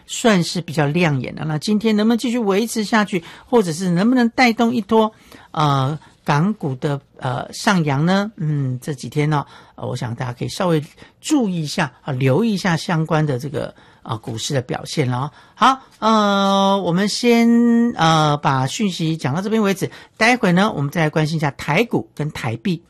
算是比较亮眼的。那今天能不能继续维持下去，或者是能不能带动一波港股的上扬呢？这几天呢，我想大家可以稍微注意一下留意一下相关的这个股市的表现了。好，我们先把讯息讲到这边为止，待会呢我们再来关心一下台股跟台币。